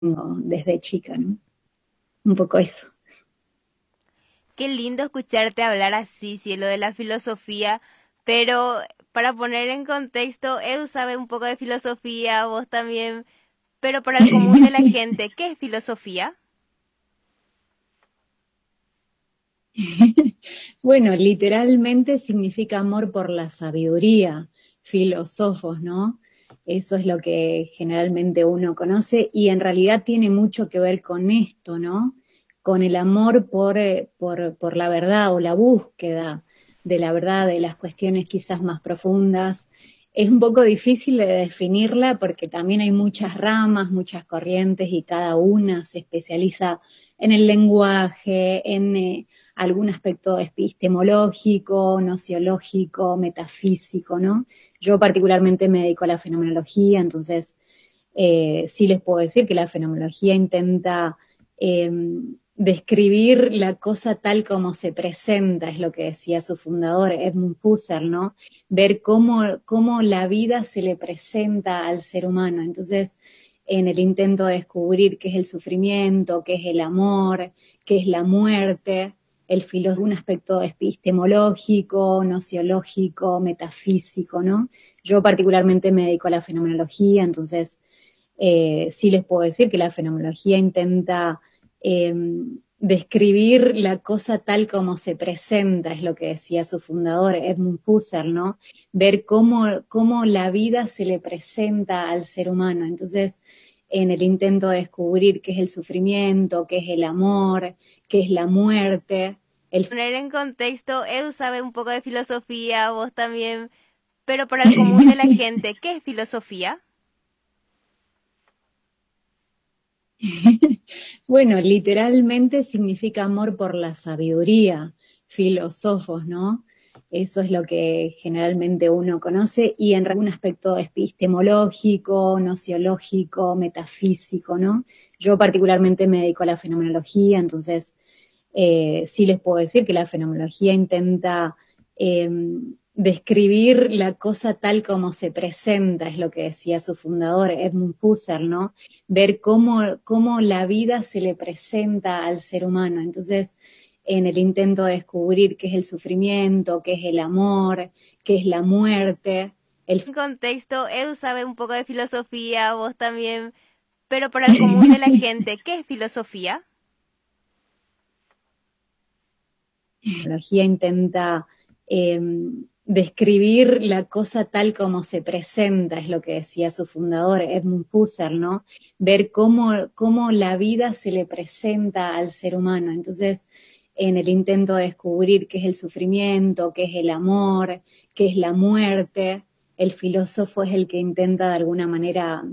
desde chica, ¿no? Un poco eso. Qué lindo escucharte hablar así, cielo, de la filosofía, pero para poner en contexto, Edu sabe un poco de filosofía, vos también, pero para el común de la gente, ¿qué es filosofía? Bueno, literalmente significa amor por la sabiduría, filósofos, ¿no? Eso es lo que generalmente uno conoce y en realidad tiene mucho que ver con esto, ¿no? Con el amor por la verdad o la búsqueda de la verdad, de las cuestiones quizás más profundas. Es un poco difícil de definirla porque también hay muchas ramas, muchas corrientes y cada una se especializa en el lenguaje, en algún aspecto epistemológico, nociológico, metafísico, ¿no? Yo particularmente me dedico a la fenomenología, entonces sí les puedo decir que la fenomenología intenta eh, describir la cosa tal como se presenta, es lo que decía su fundador, Edmund Husserl, ¿no? Ver cómo la vida se le presenta al ser humano. Entonces, en el intento de descubrir qué es el sufrimiento, qué es el amor, qué es la muerte, el filósofo, un aspecto epistemológico, nociológico, metafísico, ¿no? Yo particularmente me dedico a la fenomenología, entonces sí les puedo decir que la fenomenología intenta eh, describir la cosa tal como se presenta, es lo que decía su fundador, Edmund Husserl, ¿no? Ver cómo la vida se le presenta al ser humano. Entonces, en el intento de descubrir qué es el sufrimiento, qué es el amor, qué es la muerte, el Poner en contexto, Edu sabe un poco de filosofía, vos también, pero para el común de la gente, ¿qué es filosofía? Bueno, literalmente significa amor por la sabiduría, filósofos, ¿no? Eso es lo que generalmente uno conoce y en algún aspecto epistemológico, nociológico, metafísico, ¿no? Yo particularmente me dedico a la fenomenología, entonces sí les puedo decir que la fenomenología intenta eh, describir la cosa tal como se presenta, es lo que decía su fundador, Edmund Husserl, ¿no? Ver cómo la vida se le presenta al ser humano. Entonces, en el intento de descubrir qué es el sufrimiento, qué es el amor, qué es la muerte, el En contexto, Edu sabe un poco de filosofía, vos también, pero para el común de la gente, ¿qué es filosofía? tecnología intenta eh, describir la cosa tal como se presenta, es lo que decía su fundador, Edmund Husserl, ¿no? Ver cómo la vida se le presenta al ser humano. Entonces, en el intento de descubrir qué es el sufrimiento, qué es el amor, qué es la muerte, el filósofo es el que intenta de alguna manera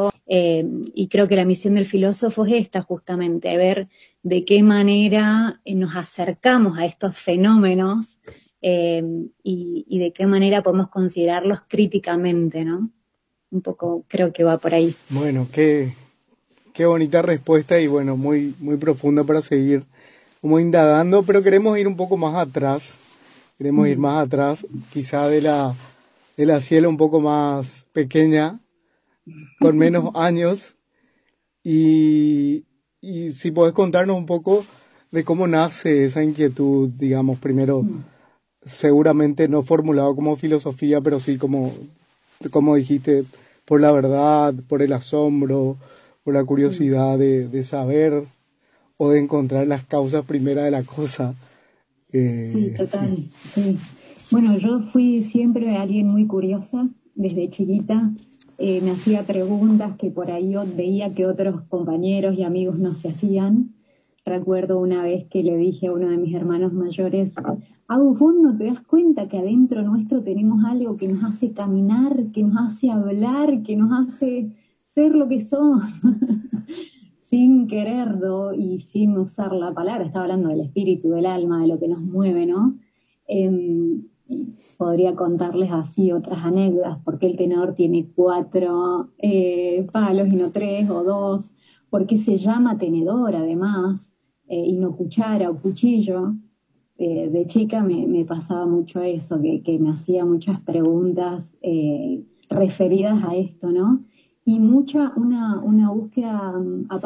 y creo que la misión del filósofo es esta justamente, ver de qué manera nos acercamos a estos fenómenos eh, y de qué manera podemos considerarlos críticamente, ¿no? Un poco creo que va por ahí. Bueno, qué bonita respuesta y bueno, muy profunda para seguir como indagando, pero queremos ir un poco más atrás, queremos ir Mm. más atrás, quizá de la cielo un poco más pequeña, con menos años, y, y si podés contarnos un poco de cómo nace esa inquietud, digamos, primero, Mm. seguramente no formulado como filosofía, pero sí como dijiste, por la verdad, por el asombro, por la Mm. curiosidad de saber o de encontrar las causas primeras de la cosa. Sí, Sí. total, sí. Bueno, yo fui siempre alguien muy curiosa desde chiquita. Me hacía preguntas que por ahí veía que otros compañeros y amigos no se hacían. Recuerdo una vez que le dije a uno de mis hermanos mayores, Agus, vos no te das cuenta que adentro nuestro tenemos algo que nos hace caminar, que nos hace hablar, que nos hace ser lo que somos. Sin quererlo y sin usar la palabra, estaba hablando del espíritu, del alma, de lo que nos mueve, ¿no? Eh, Podría contarles así otras anécdotas, porque el tenedor tiene cuatro palos y no tres o dos, porque se llama tenedor además, y no cuchara o cuchillo. De chica me pasaba mucho eso, que me hacía muchas preguntas referidas a esto, ¿no? y mucha una búsqueda